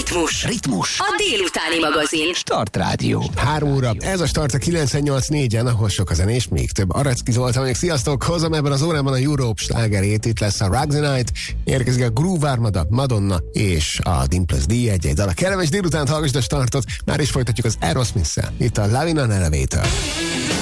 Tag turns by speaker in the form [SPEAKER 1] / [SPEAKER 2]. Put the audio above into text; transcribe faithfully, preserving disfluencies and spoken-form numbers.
[SPEAKER 1] Ritmus.
[SPEAKER 2] Ritmus.
[SPEAKER 1] A délutáni magazin.
[SPEAKER 2] Start Rádió.
[SPEAKER 3] Három óra. Ez a Start a kilencvennyolc négyen, ahol sok a zenés, még több. Aracki Zoltán vagyok. Sziasztok! Hozom ebben az órában a Europe slágerét. Itt lesz a Rock the Night, érkezik a Groove Armada, Madonna és a Dimplus D egy egy dal. A kellemes délutánt hallgassd a Startot, már is folytatjuk az Aerosmith-szel. Itt a Lavin on Elevator.